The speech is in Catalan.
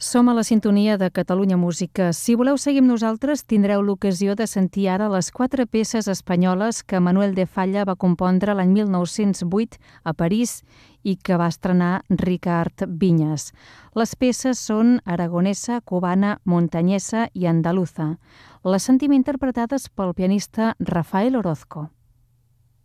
Som a la sintonia de Catalunya Música. Si voleu seguir amb nosaltres, tindreu l'ocasió de sentir ara les 4 peces espanyoles que Manuel de Falla va compondre l'any 1908 a París i que va estrenar Ricard Viñas. Les peces són aragonesa, cubana, muntanyesa i andaluza. Les sentim interpretades pel pianista Rafael Orozco.